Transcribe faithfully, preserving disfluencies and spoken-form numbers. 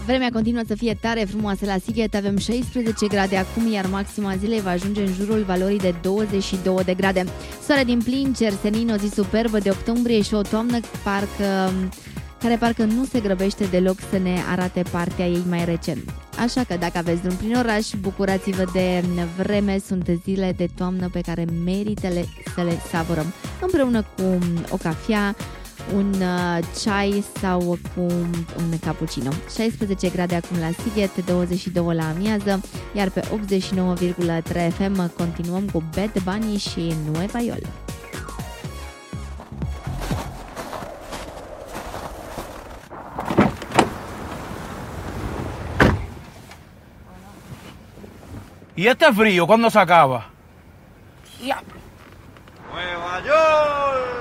Vremea continuă să fie tare frumoasă la Sighet, avem șaisprezece grade acum, iar maxima zilei va ajunge în jurul valorii de douăzeci și două de grade. Soare din plin, cer senin, o zi superbă de octombrie și o toamnă parcă, care parcă nu se grăbește deloc să ne arate partea ei mai recent. Așa că dacă aveți drum prin oraș, bucurați-vă de vreme, sunt zile de toamnă pe care merită să le savurăm, împreună cu o cafea, un ceai sau cu un cappuccino. șaisprezece grade acum la Sighet, douăzeci și doi la amiază, iar pe optzeci și nouă virgulă trei F M continuăm cu Bad Bunny și Nueva York. ¿Y este frío cuándo se acaba? Ya,